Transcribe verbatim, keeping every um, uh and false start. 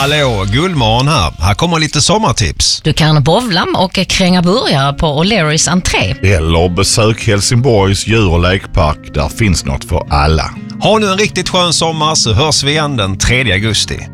Hallå, Gullmorgon här. Här kommer lite sommartips. Du kan bowla och kränga burgare på O'Learys entré. Eller besök Helsingborgs djur- och lekpark. Där finns något för alla. Ha nu en riktigt skön sommar så hörs vi igen den tredje augusti.